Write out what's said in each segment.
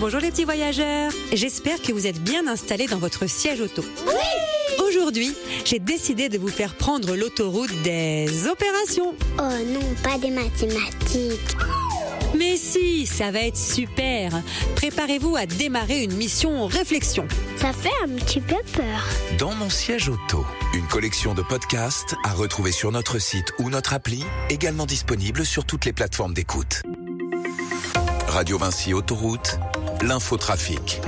Bonjour les petits voyageurs. J'espère que vous êtes bien installés dans votre siège auto. Oui! Aujourd'hui, j'ai décidé de vous faire prendre l'autoroute des opérations. Oh non, pas des mathématiques. Mais si, ça va être super. Préparez-vous à démarrer une mission réflexion. Ça fait un petit peu peur. Dans mon siège auto, une collection de podcasts à retrouver sur notre site ou notre appli, également disponible sur toutes les plateformes d'écoute. Radio Vinci Autoroute, l'infotrafic.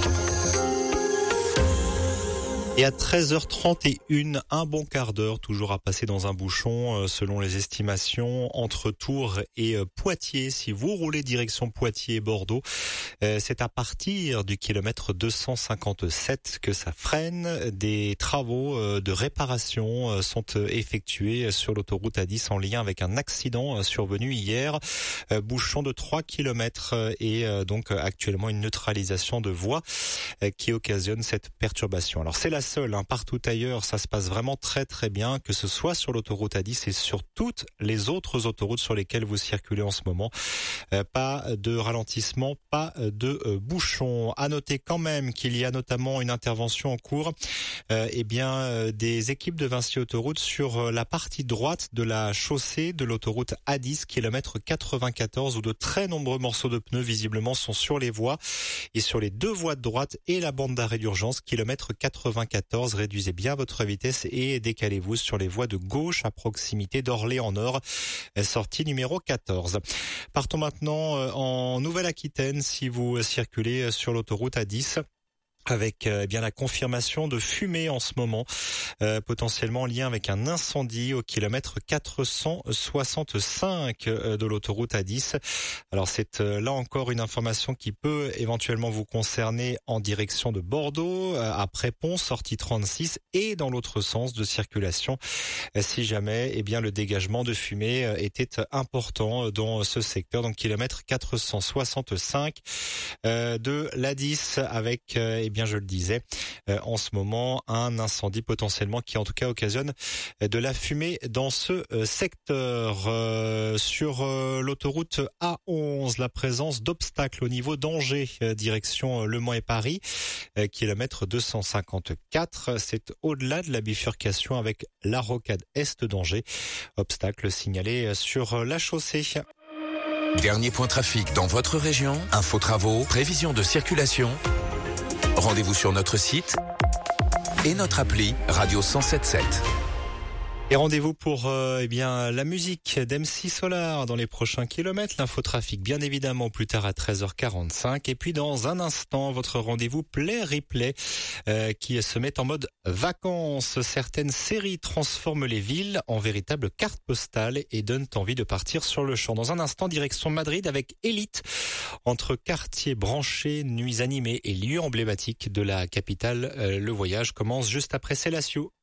Et à 13h31, un bon quart d'heure, toujours à passer dans un bouchon, selon les estimations, entre Tours et Poitiers. Si vous roulez direction Poitiers-Bordeaux, c'est à partir du kilomètre 257 que ça freine. Des travaux de réparation sont effectués sur l'autoroute A10 en lien avec un accident survenu hier. Bouchon de 3 kilomètres et donc actuellement une neutralisation de voie qui occasionne cette perturbation. Alors c'est la seule, partout ailleurs, ça se passe vraiment très très bien, que ce soit sur l'autoroute A10 et sur toutes les autres autoroutes sur lesquelles vous circulez en ce moment. Pas de ralentissement, pas de bouchons. À noter quand même qu'il y a notamment une intervention en cours des équipes de Vinci Autoroute sur la partie droite de la chaussée de l'autoroute A10, kilomètre 94, où de très nombreux morceaux de pneus visiblement sont sur les voies et sur les deux voies de droite et la bande d'arrêt d'urgence, kilomètre 94. Réduisez bien votre vitesse et décalez-vous sur les voies de gauche à proximité d'Orléans-Nord, sortie numéro 14. Partons maintenant en Nouvelle-Aquitaine si vous circulez sur l'autoroute A10. Avec la confirmation de fumée en ce moment, potentiellement en lien avec un incendie au kilomètre 465 de l'autoroute A10. Alors c'est là encore une information qui peut éventuellement vous concerner en direction de Bordeaux, après Pont, sortie 36, et dans l'autre sens de circulation, si jamais le dégagement de fumée était important dans ce secteur, donc kilomètre 465 de l'A10 avec je le disais, en ce moment, un incendie potentiellement qui en tout cas occasionne de la fumée dans ce secteur. Sur l'autoroute A11, la présence d'obstacles au niveau d'Angers, direction Le Mans et Paris, kilomètre 254. C'est au-delà de la bifurcation avec la rocade est d'Angers. Obstacle signalé sur la chaussée. Dernier point trafic dans votre région, info travaux, prévision de circulation. Rendez-vous sur notre site et notre appli Radio 107.7. Et rendez-vous pour la musique d'MC Solar dans les prochains kilomètres. L'infotrafic bien évidemment plus tard à 13h45. Et puis dans un instant, votre rendez-vous Play Replay qui se met en mode vacances. Certaines séries transforment les villes en véritables cartes postales et donnent envie de partir sur le champ. Dans un instant, direction Madrid avec Elite. Entre quartiers branchés, nuits animées et lieux emblématiques de la capitale, le voyage commence juste après Célassio.